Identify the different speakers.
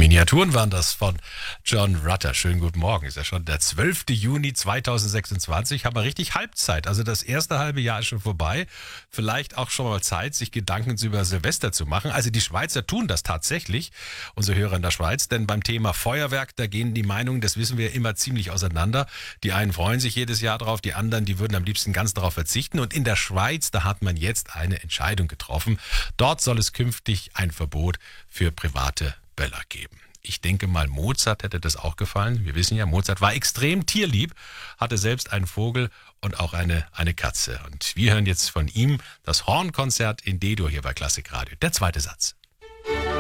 Speaker 1: Miniaturen waren das von John Rutter. Schönen guten Morgen. Ist ja schon der 12. Juni 2026. Haben wir richtig Halbzeit. Also das erste halbe Jahr ist schon vorbei. Vielleicht auch schon mal Zeit, sich Gedanken über Silvester zu machen. Also die Schweizer tun das tatsächlich, unsere Hörer in der Schweiz. Denn beim Thema Feuerwerk, da gehen die Meinungen, das wissen wir, immer ziemlich auseinander. Die einen freuen sich jedes Jahr drauf, die anderen, die würden am liebsten ganz darauf verzichten. Und in der Schweiz, da hat man jetzt eine Entscheidung getroffen. Dort soll es künftig ein Verbot für private Böller geben. Ich denke mal, Mozart hätte das auch gefallen. Wir wissen ja, Mozart war extrem tierlieb, hatte selbst einen Vogel und auch eine Katze. Und wir hören jetzt von ihm das Hornkonzert in D-Dur hier bei Klassik Radio. Der zweite Satz.